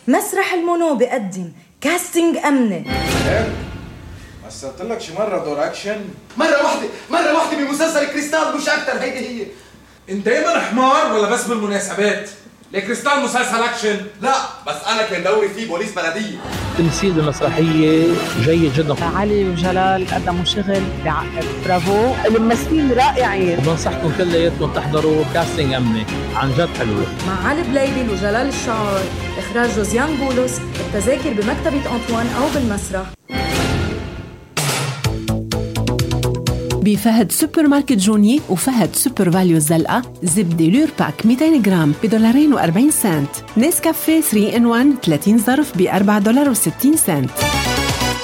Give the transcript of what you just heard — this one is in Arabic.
مسرح المونو بيقدم كاستنج أمني. مثلت لك شي مرة دور أكشن؟ مرة واحدة بمسلسل كريستال مش أكتر. هيدي هي. انت دايما حمار ولا بس بالمناسبات؟ لكريستال مسلسل أكشن؟ لا بس أنا كان دوري فيه بوليس بلدية. تمثيل المسرحية جيد جدا. علي وجلال قدموا شغل بعقل. برافو، الممثلين رائعين. بنصحكم كلياتكم تحضروا كاستنج أمني، عن جد حلوة. مع علي بليبل وجلال الشعار، إخراج جوزيان بولس. التذاكر بمكتبة أنطوان أو بالمسرح. بفهد سوبر ماركت جوني وفهد سوبر فاليو الزلقة زبدة لور باك 200 جرام $2.40. نسكافيه 3 in 1 30 ظرف $4.60.